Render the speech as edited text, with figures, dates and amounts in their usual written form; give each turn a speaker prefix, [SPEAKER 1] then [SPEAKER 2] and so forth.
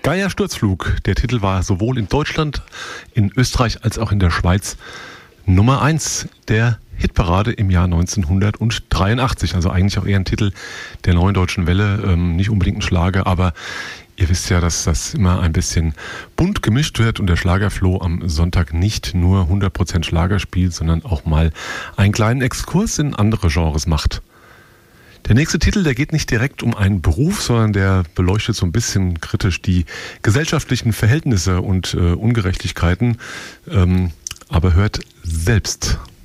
[SPEAKER 1] Geier Sturzflug. Der Titel war sowohl in Deutschland, in Österreich als auch in der Schweiz Nummer 1 der Hitparade im Jahr 1983. Also eigentlich auch eher ein Titel der Neuen Deutschen Welle. Nicht unbedingt ein Schlager, aber ihr wisst ja, dass das immer ein bisschen bunt gemischt wird und der Schlagerfloh am Sonntag nicht nur 100% Schlager spielt, sondern auch mal einen kleinen Exkurs in andere Genres macht. Der nächste Titel, der geht nicht direkt um einen Beruf, sondern der beleuchtet so ein bisschen kritisch die gesellschaftlichen Verhältnisse und Ungerechtigkeiten. Aber hört selbst.